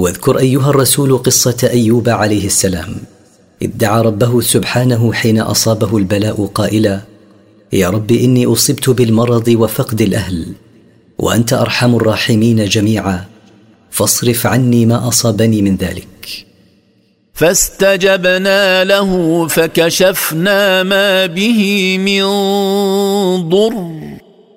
واذكر أيها الرسول قصة أيوب عليه السلام، إذ دعا ربه سبحانه حين أصابه البلاء قائلا: يا رب إني أصبت بالمرض وفقد الأهل، وأنت أرحم الراحمين جميعا، فاصرف عني ما أصابني من ذلك. فاستجبنا له فكشفنا ما به من ضر